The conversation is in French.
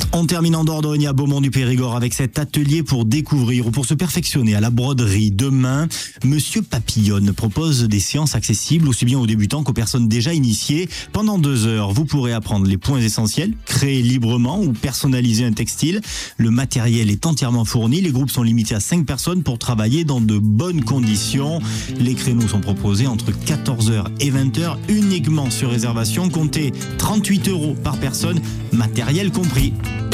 On termine en Dordogne à Beaumont du Périgord avec cet atelier pour découvrir ou pour se perfectionner à la broderie. Demain, Monsieur Papillonne propose des séances accessibles aussi bien aux débutants qu'aux personnes déjà initiées. Pendant 2 heures, vous pourrez apprendre les points essentiels, créer librement ou personnaliser un textile. Le matériel est entièrement fourni. Les groupes sont limités à 5 personnes pour travailler dans de bonnes conditions. Les créneaux sont proposés entre 14h et 20h uniquement sur réservation. Comptez 38 € par personne, matériel compris.